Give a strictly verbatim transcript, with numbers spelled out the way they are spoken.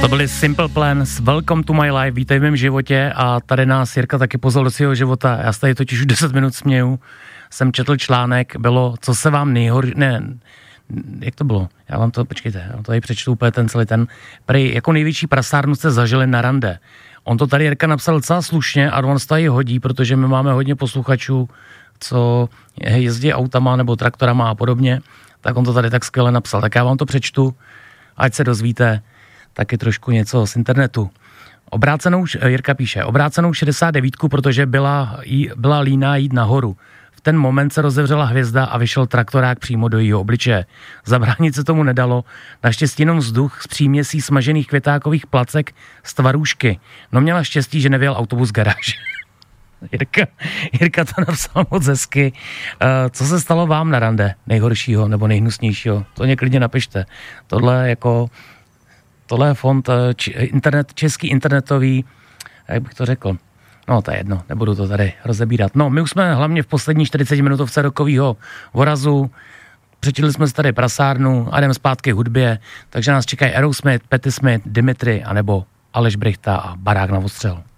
To byly Simple Plan s Welcome to my life, vítej v mém životě a tady nás Jirka taky pozval do svého života. Já se tady totiž už deset minut směju, jsem četl článek, bylo, co se vám nejhor... Ne, jak to bylo? Já vám to, počkejte, já vám to tady přečtu úplně ten celý ten. Prej, jako největší prasárnu jste zažili na rande. On to tady Jirka napsal docela slušně a on se tady hodí, protože my máme hodně posluchačů, co jezdí autama nebo traktorama a podobně, tak on to tady tak skvěle napsal. Tak já vám to přečtu, ať se dozvíte taky trošku něco z internetu. Obrácenou, Jirka píše, obrácenou šedesát devět, protože byla, byla líná jít nahoru. V ten moment se rozevřela hvězda a vyšel traktorák přímo do jejího obličeje. Zabránit se tomu nedalo, naštěstí jenom vzduch z příměsí smažených květákových placek z tvarůžky. No měla štěstí, že nevěl autobus garáž. Jirka, Jirka to napsal moc hezky. Uh, co se stalo vám na rande? Nejhoršího nebo nejhnusnějšího? To mě klidně napište. Tohle jako... Tohle je fond č, internet, český internetový, jak bych to řekl, no to je jedno, nebudu to tady rozebírat. No, my už jsme hlavně v poslední čtyřicet minutovce rokovýho vorazu, přečetli jsme si tady prasárnu a jdeme zpátky hudbě, takže nás čekají Aerosmith, Patti Smith, Dimitri, anebo Aleš Brychta a Barák na ostřel.